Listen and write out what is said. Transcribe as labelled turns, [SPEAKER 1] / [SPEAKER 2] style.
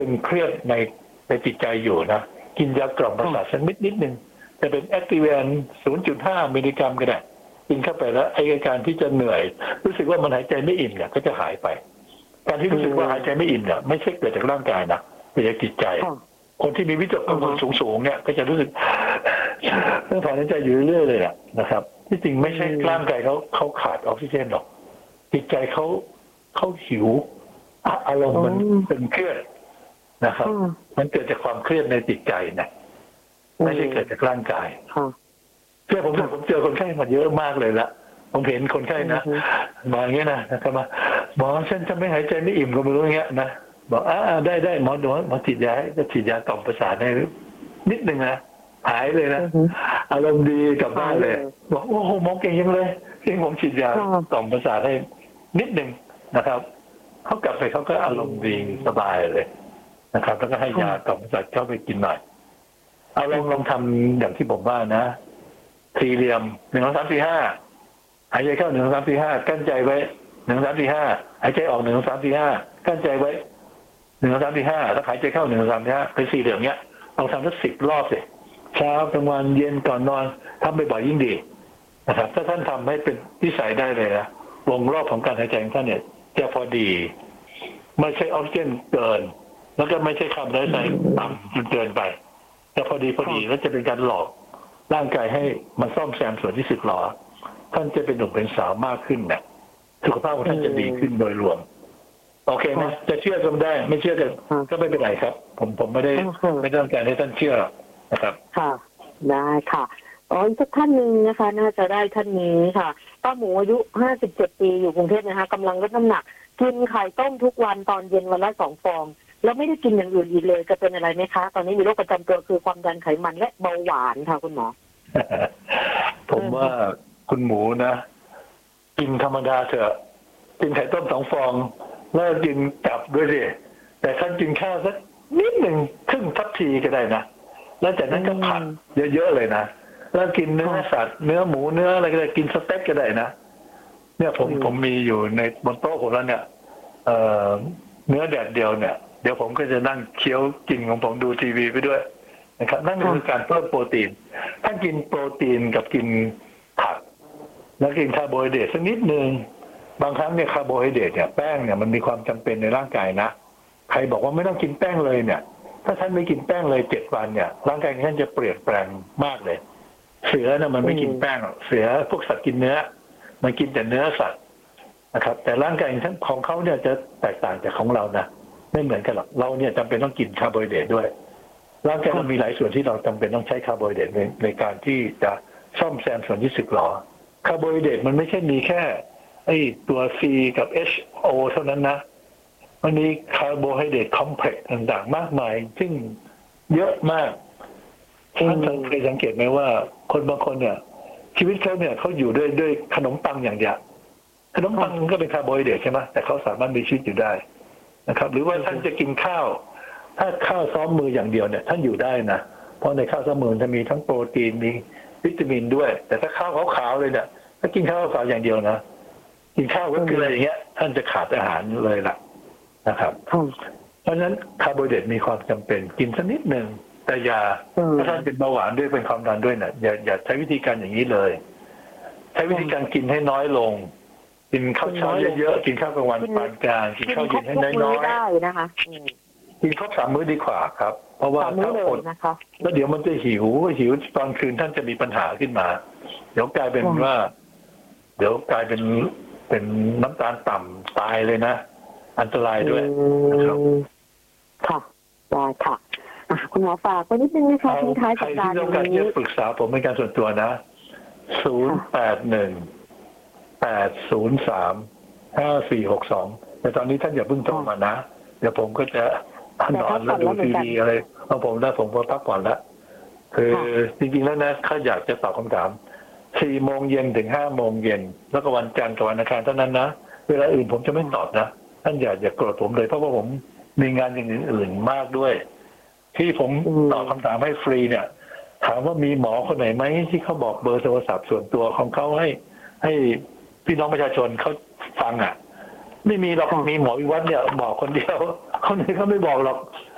[SPEAKER 1] เป็นเครียดในจิตใจอยู่นะกินยากล่อมประสาทสักนิดนึงจะเป็นแอคติเวน0.5 มิลลิกรัมก็ได้กินเข้าไปแล้วไอ้อาการที่จะเหนื่อยรู้สึกว่ามันหายใจไม่อิ่มเนี่ยก็จะหายไปการที่รู้สึกว่าหายใจไม่อิ่มเนี่ยไม่ใช่เกิดจากร่างกายนะเกิดจากจิตใจคนที่มีวิตกกังวลสูงเนี่ยก็จะรู้สึกต้องถอนหายใจอยู่เรื่อยๆเลยนะครับที่จริงไม่ใช่ร่างกายเขาขาดออกซิเจนหรอกจิตใจเขาหิวอารมณ์มันเป็นเครียดนะครับมันเกิดจากความเครียดในจิตใจนะไม่ใช่เกิดจากร่างกายเชื่อผมเจอคนไข้มาเยอะมากเลยละผมเห็นคนไข้นะมาอย่างเงี้ยนะครับมาหมอฉันจะไม่หายใจไม่อิ่มก็ไม่รู้อย่างเงี้ยนะบอกได้หมอฉีดยาจะฉีดยาต่อมประสาทให้นิดนึงนะหายเลยนะอารมณ์ดีกลับบ้านเลยบอกโอ้โหหมอเก่งยังเลยที่ผมฉีดยาต่อมประสาทให้นิดนึงนะครับเขากลับไปเขาก็อารมณ์ดีสบายเลยนะครับแล้วก็ให้ยาต่อมประสาทเข้าไปกินหน่อยเอาลองทำอย่างที่ผมว่านะสี่เหลี่ยม1 2 3 4 5หายใจเข้า1 2 3 4 5กั้นใจไว้1 2 3 4 5หายใจออก1 2 3 4 5กั้นใจไว้1 2 3 4 5แล้วหายใจเข้า1 2 3 4 5เป็นสี่เหลี่ยมเนี้ยลองทำสัก10 รอบสิเช้ากลางวันเย็นก่อนนอนทำบ่อยๆยิ่งดีนะครับถ้าท่านทำให้เป็นนิสัยได้เลยนะวงรอบของการหายใจของท่านเนี่ยจะพอดีไม่ใช่ออกซิเจนเกินแล้วก็ไม่ใช่คาร์บอนไดออกไซด์ต่ำจนเกินไปจะพอดีแล้วจะเป็นการหลอกร่างกายให้มันซ่อมแซมส่วนที่สึกหรอท่านจะเป็นหนุ่มเป็นสาวมากขึ้นเนี่ยสุขภาพของท่านจะดีขึ้นโดยรวมโอเคไหมจะเชื่อก็ได้ไม่เชื่อก็ไม่เป็นไรครับผมไม่ต้องการให้ท่านเชื่อนะครับ
[SPEAKER 2] ค่ะได้ค่ะอีกสักท่านหนึ่งนะคะน่าจะได้ท่านนี้ค่ะป้าหมูอายุ57 ปีอยู่กรุงเทพนะคะกำลังลดน้ำหนักกินไข่ต้มทุกวันตอนเย็นวันละ2 ฟองแล้วไม่ได้กินอย่างอื่นอีกเลยจะเป็นอะไรไหมคะตอนนี้มีโรคประจำตัวคือความดันไขมันและเบาหวานค่ะคุณหมอ
[SPEAKER 1] ผมว่าคุณหมูนะกินธรรมดาเถอะกินไข่ต้ม2 ฟองแล้วกินกับด้วยสิแต่ท่านกินข้าวสักนิดหนึ่งครึ่งทัพพีก็ได้นะแล้วจากนั้นก็ผักเยอะๆเลยนะแล้วกินเนื้อสัตว์เนื้อหมูเนื้ออะไรก็ได้กินสเต็กก็ได้นะเนี่ยผมมีอยู่ในบนโต๊ะผมแล้วเนี่ยเนื้อแดดเดียวเนี่ยเดี๋ยวผมก็จะนั่งเคี้ยวกินของผมดูทีวีไปด้วยนะครับนั่นคือการเพิ่มโปรตีนถ้ากินโปรตีนกับกินผักแล้วกินคาร์โบไฮเดรตสักนิดนึงบางครั้งเนี่ยคาร์โบไฮเดรตเนี่ยแป้งเนี่ยมันมีความจำเป็นในร่างกายนะใครบอกว่าไม่ต้องกินแป้งเลยเนี่ยถ้าท่านไม่กินแป้งเลย7 วันเนี่ยร่างกายท่านจะเปลี่ยนแปลงมากเลยเสือเนี่ยมันไม่กินแป้งหรอกเสือพวกสัตว์กินเนื้อมันกินแต่เนื้อสัตว์นะครับแต่ร่างกายของเขาเนี่ยจะแตกต่างจากของเรานะไม่เหมือนกันหรอกเราเนี่ยจำเป็นต้องกินคาร์โบไฮเดรตด้วยร่างกายเรามีหลายส่วนที่เราจำเป็นต้องใช้คาร์โบไฮเดรตในการที่จะซ่อมแซมส่วนที่สึกหรอคาร์โบไฮเดรตมันไม่ใช่มีแค่ไอ้ตัว C กับ HO เท่านั้นนะมันมีคาร์โบไฮเดรตคอมเพล็กซ์ต่างๆมากมายซึ่งเยอะมากท่านเคยสังเกตไหมว่าคนบางคนเนี่ยชีวิตเขาเนี่ยเขาอยู่ด้วยขนมปังอย่างเดียวขนมปังก็เป็นคาร์โบไฮเดรตใช่ไหมแต่เขาสามารถมีชีวิตอยู่ได้นะครับหรือว่าท่านจะกินข้าวถ้าข้าวซ้อมมืออย่างเดียวเนี่ยท่านอยู่ได้นะเพราะในข้าวซ้อมมือจะมีทั้งโปรตีนมีวิตามินด้วยแต่ถ้าข้าวขาวๆเลยเนี่ยถ้ากินข้าวขาวอย่างเดียวนะกินข้าวก็คืออะไรอย่างเงี้ยท่านจะขาดอาหารเลยล่ะนะครับเพราะฉะนั้นคาร์โบไฮเดรตมีความจำเป็นกินสักนิดหนึ่งแต่อย่าถ้าท่านเป็นเบาหวานด้วยเป็นความดันด้วยเนี่ยอย่าใช้วิธีการอย่างนี้เลยใช้วิธีการกินให้น้อยลงกินข้าวเช้าเยอะๆกินข้าวกลางวันปานกลางกินข้าวเย็นให้น้อยๆ
[SPEAKER 2] ได้นะคะ
[SPEAKER 1] กินครบ3 มื้อดีกว่าครับเพราะว่าถ้าอดแล้วเดี๋ยวมันจะหิวตอนคืนท่านจะมีปัญหาขึ้นมาเดี๋ยวกลายเป็นน้ำตาลต่ำตายเลยนะอันตรายด้วยนะครับ
[SPEAKER 2] ค่ะได้ค่ะคุณหมอฝากไว้นิดนึงนะคะทิ้งท้าย
[SPEAKER 1] ใครที่ต้องการจะปรึกษาผมเป็นการส่วนตัวนะ081-803-5462แต่ตอนนี้ท่านอย่าเพิ่งโทรมานะเดี๋ยวผมก็จะนอนแล้วดูทีวีอะไรของผมได้ผมก็พักผ่อนแล้วคือจริงๆแล้วนะเขาอยากจะตอบคำถาม4 โมงเย็นถึง5 โมงเย็นแล้วก็วันจันทร์กับวันอังคารเท่านั้นนะเวลาอื่นผมจะไม่ตอบนะท่านอย่าโกรธผมเลยเพราะว่าผมมีงานอย่างอื่นมากด้วยที่ผมตอบคำถามให้ฟรีเนี่ยถามว่ามีหมอคนไหนไหมที่เขาบอกเบอร์โทรศัพท์ส่วนตัวของเขาให้พี่น้องประชาชนเขาฟังไม่มีหรอกมีหมอวิวัฒน์เนี่ยบอกคนเดียวคนอื่นเขาไม่บอกหรอก